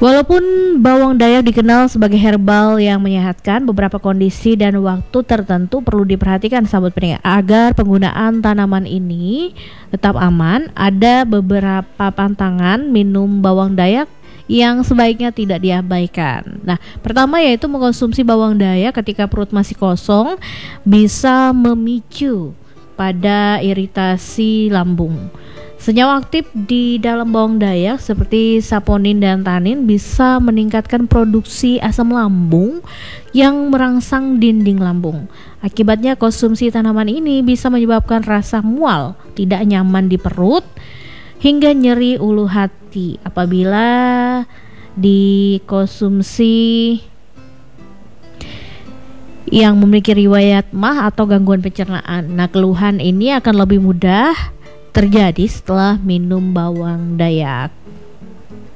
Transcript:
Walaupun bawang dayak dikenal sebagai herbal yang menyehatkan, beberapa kondisi dan waktu tertentu perlu diperhatikan sahabat pendengar agar penggunaan tanaman ini tetap aman. Ada beberapa pantangan minum bawang dayak yang sebaiknya tidak diabaikan. Nah, pertama yaitu mengkonsumsi bawang dayak ketika perut masih kosong bisa memicu pada iritasi lambung. Senyawa aktif di dalam bawang dayak seperti saponin dan tanin bisa meningkatkan produksi asam lambung yang merangsang dinding lambung. Akibatnya konsumsi tanaman ini bisa menyebabkan rasa mual, tidak nyaman di perut, hingga nyeri ulu hati apabila dikonsumsi yang memiliki riwayat MAH atau gangguan pencernaan. Nah, keluhan ini akan lebih mudah terjadi setelah minum bawang dayak.